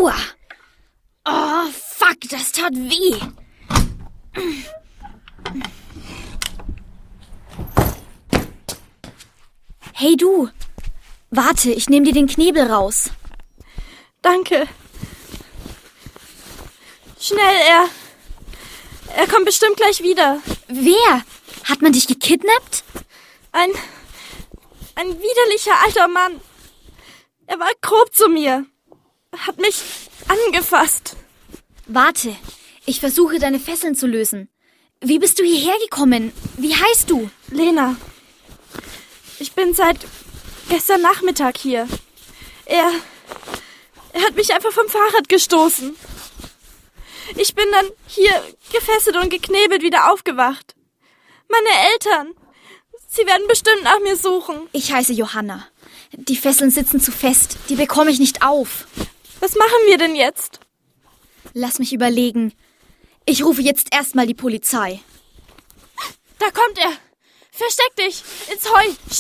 Aua! Oh, fuck, das tat weh. Hey du, warte, ich nehme dir den Knebel raus. Danke. Schnell, er kommt bestimmt gleich wieder. Wer? Hat man dich gekidnappt? Ein widerlicher alter Mann. Er war grob zu mir. Hat mich angefasst. Warte, ich versuche deine Fesseln zu lösen. Wie bist du hierher gekommen? Wie heißt du? Lena. Ich bin seit gestern Nachmittag hier. Er hat mich einfach vom Fahrrad gestoßen. Ich bin dann hier gefesselt und geknebelt wieder aufgewacht. Meine Eltern, sie werden bestimmt nach mir suchen. Ich heiße Johanna. Die Fesseln sitzen zu fest. Die bekomme ich nicht auf. Was machen wir denn jetzt? Lass mich überlegen. Ich rufe jetzt erstmal die Polizei. Da kommt er. Versteck dich ins Heu.